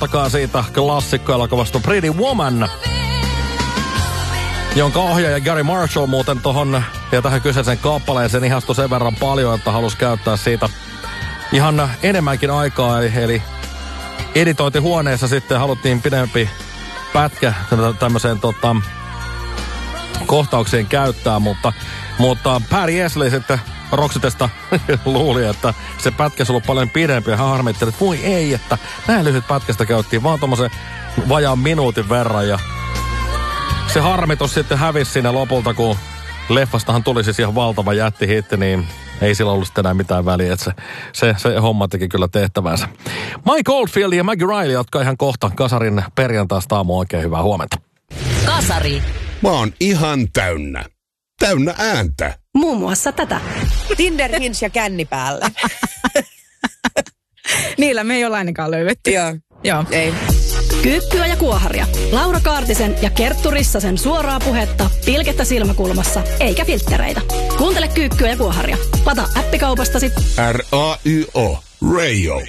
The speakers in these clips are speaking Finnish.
puhumattakaan siitä klassikkoelokuvasta Pretty Woman, jonka ohjaaja Gary Marshall muuten tohon ja tähän kyseisen kappaleeseen ihastui sen verran paljon, että halusi käyttää siitä ihan enemmänkin aikaa. Eli editointihuoneessa sitten haluttiin pidempi pätkä tämmöiseen kohtaukseen käyttää, mutta Patty Esley sitten Roxitesta luuli, että se pätkä olisi ollut paljon pidempi ja hän harmitteli, että voi ei, että näin lyhyt pätkästä käyttiin vaan tommosen vajaan minuutin verran ja se harmitus sitten hävisi siinä lopulta, kun leffastahan tuli siis ihan valtava jättihitti, niin ei sillä ollut sitten enää mitään väliä, että se homma teki kyllä tehtävänsä. Mike Oldfield ja Maggie Riley, jotka ihan kohta Kasarin perjantaista aamu, oikein hyvää huomenta. Kasari. Mä oon ihan täynnä. Täynnä ääntä. Muun muassa tätä. Tinder, Hinge ja känni päällä. Niillä me ei ole ainakaan löydetty. Joo. Ei. Kyykkyä ja kuoharia. Laura Kaartisen ja Kerttu Rissasen suoraa puhetta pilkettä silmäkulmassa, eikä filttereitä. Kuuntele Kyykkyä ja kuoharia. Lata appikaupastasi. R-A-Y-O. Radio.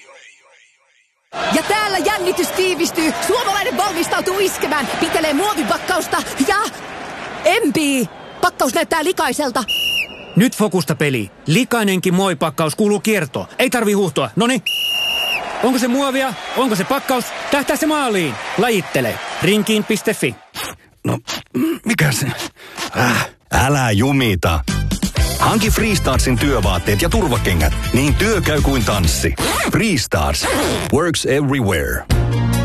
Ja täällä jännitys tiivistyy. Suomalainen valmistautuu iskemään. Pitelee muovipakkausta ja empii. Pakkaus näyttää likaiselta. Nyt fokusta peli. Likainenkin muovipakkaus kuuluu kiertoon. Ei tarvi huuhtoa. Noniin. Onko se muovia? Onko se pakkaus? Tähtää se maaliin. Lajittele. Rinkiin.fi. No, mikä se? Älä jumita. Hanki Freestarsin työvaatteet ja turvakengät, niin työ käy kuin tanssi. Freestars. Works everywhere.